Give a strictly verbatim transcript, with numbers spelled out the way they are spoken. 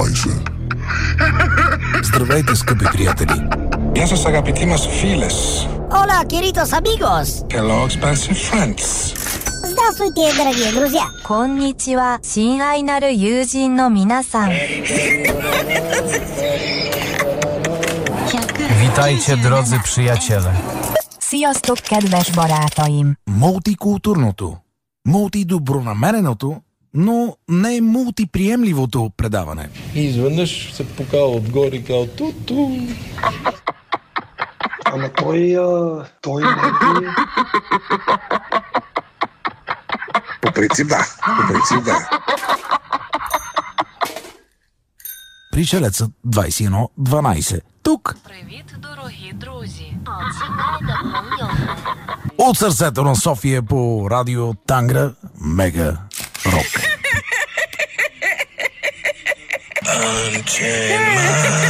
дванайсет. Здравейте, скъпи приятели! Γεια σας αγαπητοί μας φίλες. Hola, queridos amigos! Hello, expensive friends. Здравствуйте, дорогие друзья! こんにちは、親愛なる友人の皆さん。 Witajcie, drodzy przyjaciele. Sziasztok, kedves barátaim! Мултикултурното, мултидобронамереното, но не мултиприемливото предаване. И изведнъж се покава отгоре и казва ту-ту. Ама той, а, той не е... По принцип да, по принцип да. Пришелецът двайсет и едно дванайсет. Тук. Привіт, дорогі друзі. От сърцето на София по радио Тангра Мега Рок. Unchain my